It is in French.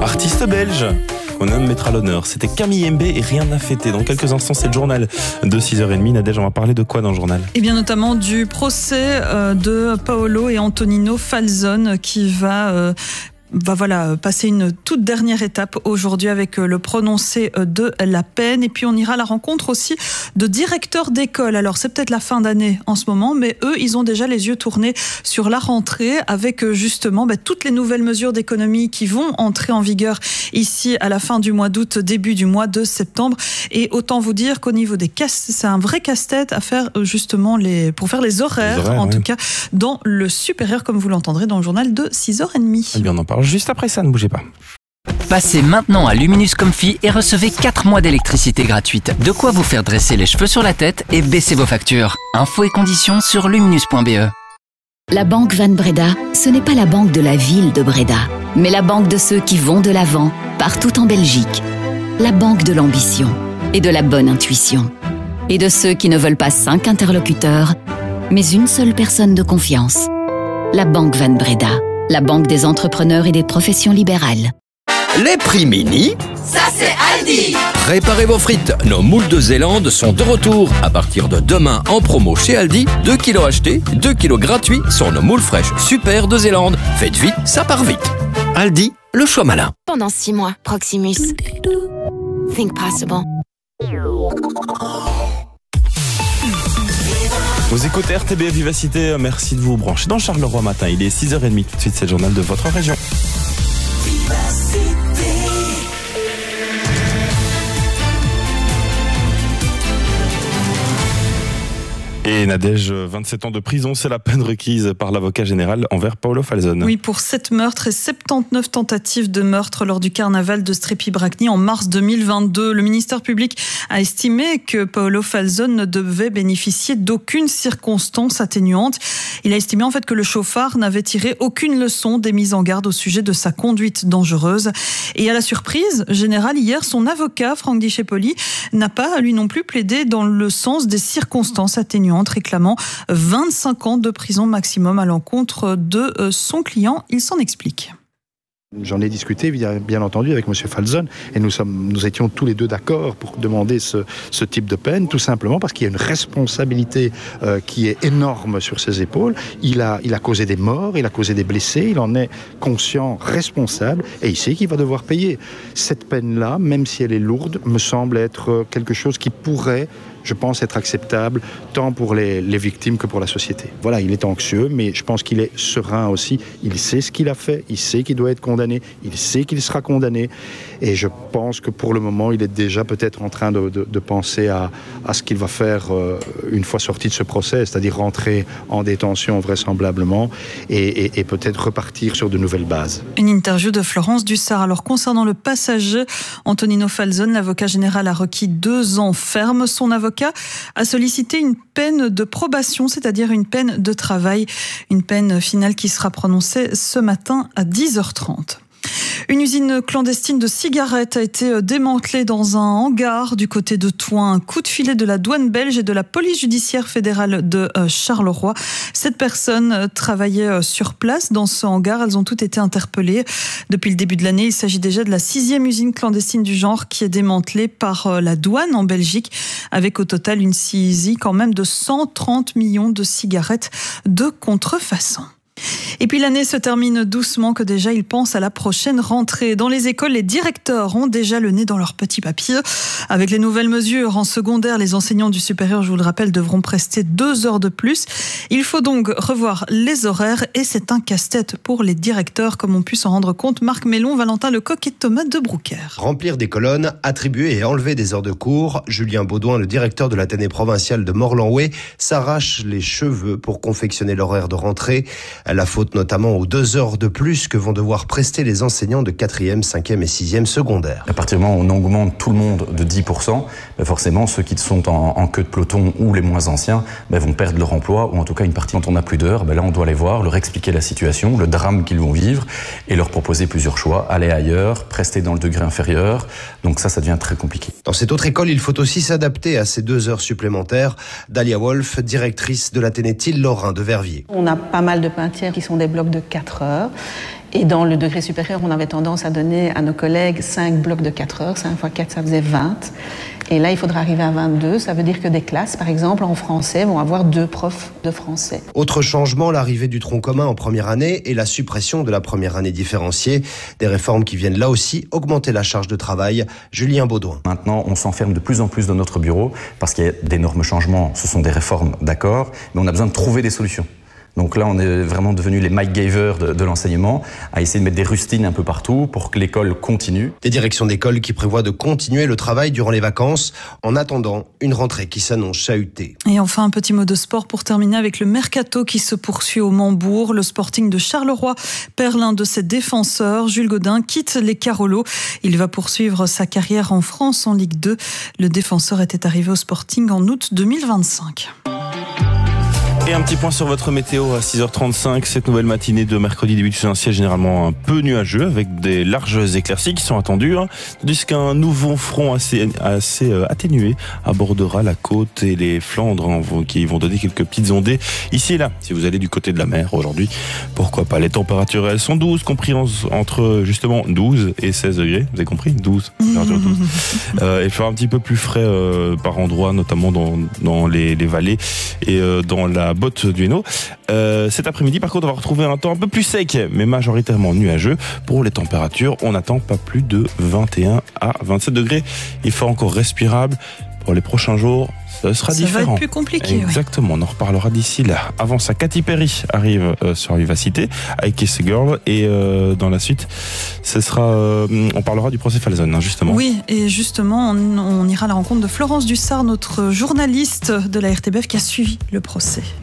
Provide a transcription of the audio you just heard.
Artiste belge qu'on aime mettre à l'honneur. C'était Camille Mbé et rien n'a fêté. Dans quelques instants, c'est le journal de 6h30. Nadège, on va parler de quoi dans le journal ? Et bien notamment du procès de Paolo et Antonino Falzon qui va passer une toute dernière étape aujourd'hui avec le prononcé de la peine. Et puis on ira à la rencontre aussi de directeurs d'école. Alors c'est peut-être la fin d'année en ce moment, mais eux, ils ont déjà les yeux tournés sur la rentrée avec justement toutes les nouvelles mesures d'économie qui vont entrer en vigueur ici à la fin du mois d'août, début du mois de septembre. Et autant vous dire qu'au niveau des c'est un vrai casse-tête à faire justement pour faire les horaires, en tout cas dans le supérieur, comme vous l'entendrez dans le journal de 6h30. Eh bien, on en parle juste après ça, ne bougez pas. Passez maintenant à Luminus Comfy et recevez 4 mois d'électricité gratuite. De quoi vous faire dresser les cheveux sur la tête et baisser vos factures. Infos et conditions sur luminus.be. La banque Van Breda, ce n'est pas la banque de la ville de Breda, mais la banque de ceux qui vont de l'avant, partout en Belgique. La banque de l'ambition et de la bonne intuition. Et de ceux qui ne veulent pas 5 interlocuteurs, mais une seule personne de confiance. La banque Van Breda, la banque des entrepreneurs et des professions libérales. Les prix mini, ça c'est Aldi. Préparez vos frites, nos moules de Zélande sont de retour. À partir de demain en promo chez Aldi, 2 kilos achetés, 2 kilos gratuits sur nos moules fraîches super de Zélande. Faites vite, ça part vite. Aldi, le choix malin. Pendant 6 mois, Proximus. Think possible. Vous écoutez RTB Vivacité, merci de vous brancher dans Charleroi matin. Il est 6h30, tout de suite c'est le journal de votre région. Et Nadège, 27 ans de prison, c'est la peine requise par l'avocat général envers Paolo Falzon. Oui, pour 7 meurtres et 79 tentatives de meurtre lors du carnaval de Strépy-Bracny en mars 2022. Le ministère public a estimé que Paolo Falzon ne devait bénéficier d'aucune circonstance atténuante. Il a estimé en fait que le chauffard n'avait tiré aucune leçon des mises en garde au sujet de sa conduite dangereuse. Et à la surprise générale, hier, son avocat, Franck Discepoli, n'a pas, lui non plus, plaidé dans le sens des circonstances atténuantes, réclamant 25 ans de prison maximum à l'encontre de son client. Il s'en explique. J'en ai discuté bien entendu avec M. Falzon et nous étions tous les deux d'accord pour demander ce type de peine, tout simplement parce qu'il y a une responsabilité qui est énorme sur ses épaules. Il a causé des morts, il a causé des blessés, il en est conscient, responsable et il sait qu'il va devoir payer. Cette peine-là, même si elle est lourde, me semble être quelque chose qui pourrait, je pense, être acceptable tant pour les victimes que pour la société. Voilà, il est anxieux, mais je pense qu'il est serein aussi. Il sait ce qu'il a fait, il sait qu'il doit être condamné, il sait qu'il sera condamné. Et je pense que pour le moment, il est déjà peut-être en train de penser à ce qu'il va faire une fois sorti de ce procès, c'est-à-dire rentrer en détention vraisemblablement et peut-être repartir sur de nouvelles bases. Une interview de Florence Dussart. Alors concernant le passager, Antonino Falzon, l'avocat général a requis 2 ans ferme. Son avocat a sollicité une peine de probation, c'est-à-dire une peine de travail, une peine finale qui sera prononcée ce matin à 10h30. Une usine clandestine de cigarettes a été démantelée dans un hangar du côté de Thoin. Un coup de filet de la douane belge et de la police judiciaire fédérale de Charleroi. 7 personnes travaillaient sur place dans ce hangar. Elles ont toutes été interpellées. Depuis le début de l'année, il s'agit déjà de la 6e usine clandestine du genre qui est démantelée par la douane en Belgique, avec au total une saisie quand même de 130 millions de cigarettes de contrefaçon. Et puis l'année se termine doucement, que déjà ils pensent à la prochaine rentrée. Dans les écoles, les directeurs ont déjà le nez dans leurs petits papiers. Avec les nouvelles mesures en secondaire, les enseignants du supérieur, je vous le rappelle, devront prester 2 heures de plus. Il faut donc revoir les horaires et c'est un casse-tête pour les directeurs, comme ont pu s'en rendre compte Marc Mélon, Valentin Lecoq et Thomas de Brouckère. Remplir des colonnes, attribuer et enlever des heures de cours, Julien Baudouin, le directeur de l'Athénée provincial de Morlanoué, s'arrache les cheveux pour confectionner l'horaire de rentrée. La faute notamment aux 2 heures de plus que vont devoir prester les enseignants de 4e, 5e et 6e secondaire. À partir du moment où on augmente tout le monde de 10%, forcément ceux qui sont en queue de peloton ou les moins anciens vont perdre leur emploi ou en tout cas une partie. Quand on n'a plus d'heures, là on doit les voir, leur expliquer la situation, le drame qu'ils vont vivre et leur proposer plusieurs choix. Aller ailleurs, prester dans le degré inférieur, donc ça devient très compliqué. Dans cette autre école, il faut aussi s'adapter à ces 2 heures supplémentaires. Dalia Wolf, directrice de l'Athénée Lorrain de Verviers. On a pas mal de matières qui sont des blocs de 4 heures. Et dans le degré supérieur, on avait tendance à donner à nos collègues 5 blocs de 4 heures. 5 x 4, ça faisait 20. Et là, il faudra arriver à 22. Ça veut dire que des classes, par exemple, en français, vont avoir 2 profs de français. Autre changement, l'arrivée du tronc commun en première année et la suppression de la première année différenciée. Des réformes qui viennent là aussi augmenter la charge de travail. Julien Baudouin. Maintenant, on s'enferme de plus en plus dans notre bureau parce qu'il y a d'énormes changements. Ce sont des réformes, d'accord, mais on a besoin de trouver des solutions. Donc là, on est vraiment devenus les Mike Gaver de l'enseignement, à essayer de mettre des rustines un peu partout pour que l'école continue. Des directions d'école qui prévoient de continuer le travail durant les vacances, en attendant une rentrée qui s'annonce chahutée. Et enfin, un petit mot de sport pour terminer avec le mercato qui se poursuit au Mambourg. Le Sporting de Charleroi perd l'un de ses défenseurs. Jules Godin quitte les Carolos. Il va poursuivre sa carrière en France en Ligue 2. Le défenseur était arrivé au Sporting en août 2025. Et un petit point sur votre météo à 6h35. Cette nouvelle matinée de mercredi débute sous un ciel généralement un peu nuageux avec des larges éclaircies qui sont attendues. Tandis qu'un nouveau front assez atténué abordera la côte et les Flandres qui vont donner quelques petites ondées ici et là. Si vous allez du côté de la mer aujourd'hui, pourquoi pas. Les températures, elles sont 12, compris entre justement 12 et 16 degrés. Vous avez compris 12. Il fera un petit peu plus frais par endroits, notamment dans les vallées et dans la botte du Hainaut. Cet après-midi, par contre, on va retrouver un temps un peu plus sec, mais majoritairement nuageux. Pour les températures, on n'attend pas plus de 21 à 27 degrés. Il fait encore respirable. Pour les prochains jours, ça sera différent. Ça va être plus compliqué. Exactement, on en reparlera d'ici là. Avant ça, Katy Perry arrive sur Vivacité avec Kiss a Girl. Et dans la suite, ce sera, on parlera du procès Falzon, justement. Oui, et justement, on ira à la rencontre de Florence Dussart, notre journaliste de la RTBF qui a suivi le procès.